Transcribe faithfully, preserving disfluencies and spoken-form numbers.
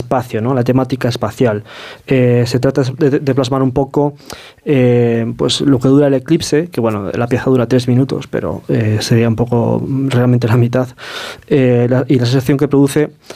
espacio, ¿no? La temática espacial. Eh, se trata de, de plasmar un poco eh, pues lo que dura el eclipse, que bueno, la pieza dura tres minutos, pero eh, sería un poco realmente la mitad, eh, la, y la sensación que produce